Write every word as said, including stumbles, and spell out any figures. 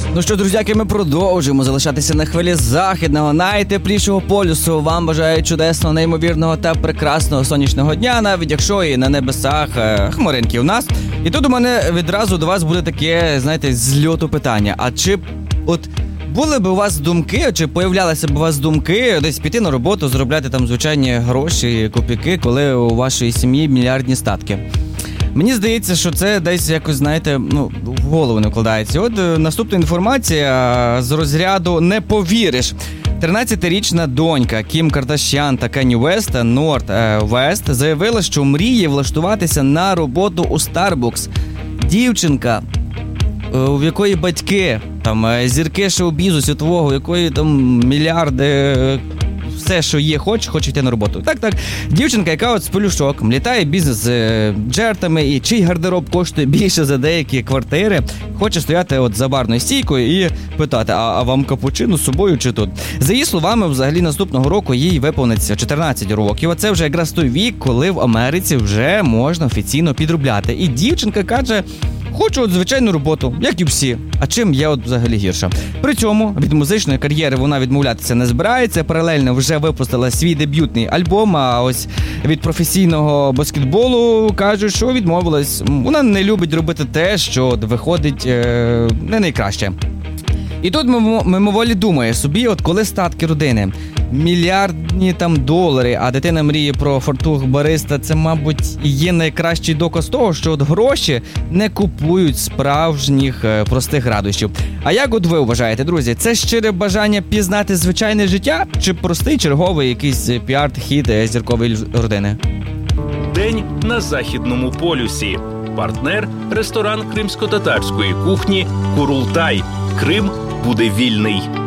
Ну що, друзяки, ми продовжуємо залишатися на хвилі західного, найтеплішого полюсу. Вам бажаю чудесного, неймовірного та прекрасного сонячного дня, навіть якщо і на небесах е, хмаринки у нас. І тут у мене відразу до вас буде таке, знаєте, зльоту питання. А чи от були б у вас думки, чи появлялися б у вас думки десь піти на роботу, заробляти там звичайні гроші, копійки, коли у вашої сім'ї мільярдні статки? Мені здається, що це десь якось, знаєте, ну, в голову не вкладається. От е, наступна інформація з розряду «Не повіриш». тринадцятирічна донька Кім Кардаш'ян та Кенні Веста, Норт е, Вест, заявила, що мріє влаштуватися на роботу у Starbucks. Дівчинка, е, у якої батьки, там, е, зірки шоу-бізу світового, у якої там мільярди... Е, все, що є, хоче, хоче йти на роботу. Так, так. Дівчинка, яка от з пелюшок, літає бізнес з е, джертами, і чий гардероб коштує більше за деякі квартири, хоче стояти от за барною стійкою і питати, а, а вам капучино з собою чи тут? За її словами, взагалі наступного року їй виповниться чотирнадцять років, а це вже якраз той вік, коли в Америці вже можна офіційно підробляти. І дівчинка каже, хочу от звичайну роботу, як і всі. А чим я от взагалі гірша? При цьому від музичної кар'єри вона відмовлятися не збирається, паралельно вже випустила свій дебютний альбом, а ось від професійного баскетболу кажуть, що відмовилась. Вона не любить робити те, що виходить е- не найкраще. І тут мимоволі думає собі, от коли статки родини мільярдні там долари, а дитина мріє про фартух бариста, це, мабуть, і є найкращий доказ того, що от гроші не купують справжніх е, простих радощів. А як от ви вважаєте, друзі, це щире бажання пізнати звичайне життя чи простий черговий якийсь піар-хід зіркової родини? День на Західному полюсі. Партнер – ресторан кримсько-татарської кухні «Курултай». Крим буде вільний.